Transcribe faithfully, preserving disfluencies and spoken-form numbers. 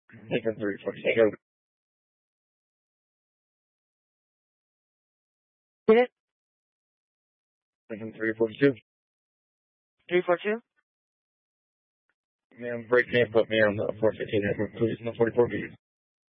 Lincoln three forty-two. Get it? Lincoln three forty-two. three four two? Ma'am, break me and put me on the four fifteen, please, on the forty-four beat.